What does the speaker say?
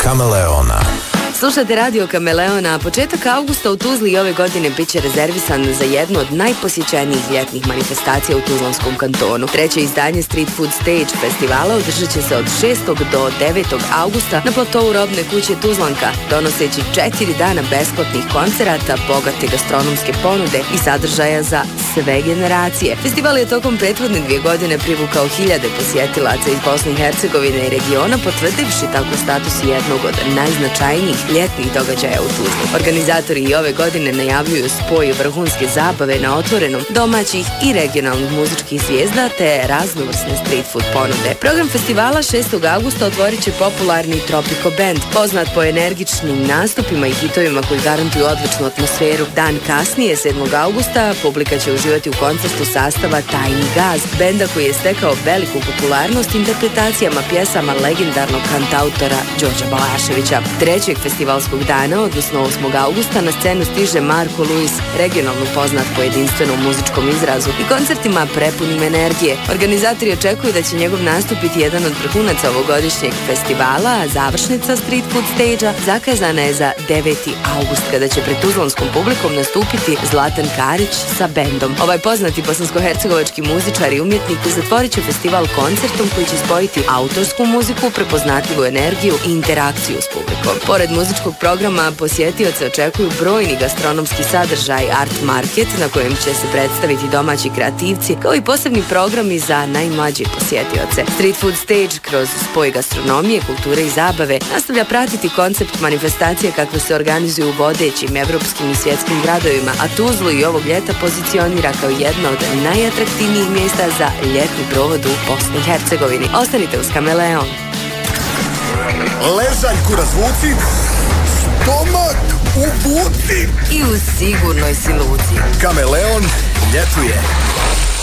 Kameleona. Slušate Radio Kameleona, a početak avgusta u Tuzli ove godine bit će rezervisan za jednu od najposjećenijih ljetnih manifestacija u Tuzlanskom kantonu. Treće izdanje Street Food Stage festivala održat će se od 6. do 9. augusta na platovu robne kuće Tuzlanka, donoseći 4 dana besplatnih koncerata, bogate gastronomske ponude i sadržaja za sve generacije. Festival je tokom prethodne 2 godine privukao hiljade posjetilaca iz Bosne i Hercegovine i regiona, potvrdivši tako status jednog od najznačajnijih ljetnih događaja u Tuzli. Organizatori i ove godine najavljuju spoj vrhunske zabave na otvorenom, domaćih i regionalnih muzičkih zvijezda te raznovrsne street food ponude. Program festivala 6. augusta otvorit će popularni Tropico Band, poznat po energičnim nastupima i hitovima koji garantuju odličnu atmosferu. Dan kasnije, 7. augusta, publika će uživati u koncertu sastava Tajni Gaz, benda koji je stekao veliku popularnost interpretacijama pjesama legendarnog kantautora Đorđa Balaševića. 3. festivalskog dana, odnosno 8. augusta, na scenu stiže Marko Luis, regionalno poznat po jedinstvenom muzičkom izrazu i koncertima prepunim energije. Organizatori očekuju da će njegov nastup biti jedan od vrhunaca ovogodišnjeg festivala, a završnica Street Food Stage-a zakazana je za 9. august, kada će pred tuzlanskom publikom nastupiti Zlatan Karić sa bendom. Ovaj poznati bosansko-hercegovački muzičar i umjetnik zatvorit će festival koncertom koji će spojiti autorsku muziku, prepoznatljivu energiju i interakciju s publikom. Pored muzičkog programa, posjetioce očekuju brojni gastronomski sadržaj, art market na kojem će se predstaviti domaći kreativci, kao i posebni programi za najmlađe posjetioce. Street Food Stage kroz spoj gastronomije, kulture i zabave nastavlja pratiti koncept manifestacije kakve se organizuju u vodećim evropskim i svjetskim gradovima, a Tuzlu i ovog ljeta pozicionira kao jedno od najatraktivnijih mjesta za ljetni provod u Bosni i Hercegovini. Ostanite uz Kameleon. Ležaljku razvuci, stomak uvuci I u sigurnoj si luci. Kameleon ljetuje.